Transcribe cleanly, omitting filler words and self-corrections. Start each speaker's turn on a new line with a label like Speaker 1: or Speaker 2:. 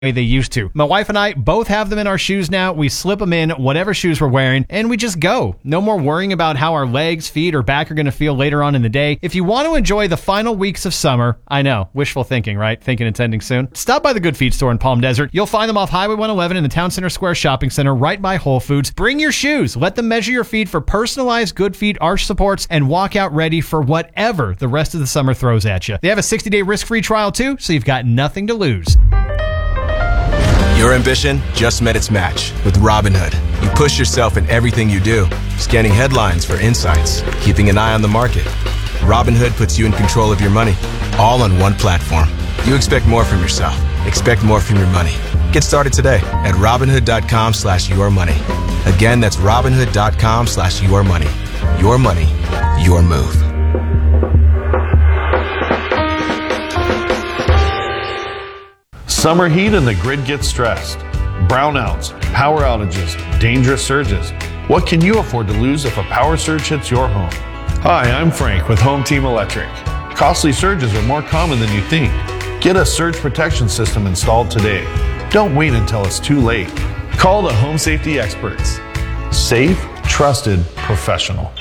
Speaker 1: way they used to. My wife and I both have them in our shoes now. We slip them in whatever shoes we're wearing, and we just go. No more worrying about how our legs, feet, or back are going to feel later on in the day. If you want to enjoy the final weeks of summer, I know, wishful thinking, right? Thinking it's ending soon. Stop by the Good Feet store in Palm Desert. You'll find them off Highway 111 in the Town Center Square Shopping Center right by Whole Foods. Bring your shoes. Let them measure your feet for personalized Good Feet arch supports and walk out ready for whatever the rest of the summer throws at you. They have a 60-day risk-free trial too, so you've got nothing to lose.
Speaker 2: Your ambition just met its match with Robinhood. You push yourself in everything you do, scanning headlines for insights, keeping an eye on the market. Robinhood puts you in control of your money, all on one platform. You expect more from yourself. Expect more from your money. Get started today at Robinhood.com/yourmoney. Again, that's Robinhood.com/yourmoney. Your money, your move.
Speaker 3: Summer heat and the grid gets stressed. Brownouts, power outages, dangerous surges. What can you afford to lose if a power surge hits your home? Hi, I'm Frank with Home Team Electric. Costly surges are more common than you think. Get a surge protection system installed today. Don't wait until it's too late. Call the home safety experts. Safe, trusted, professional.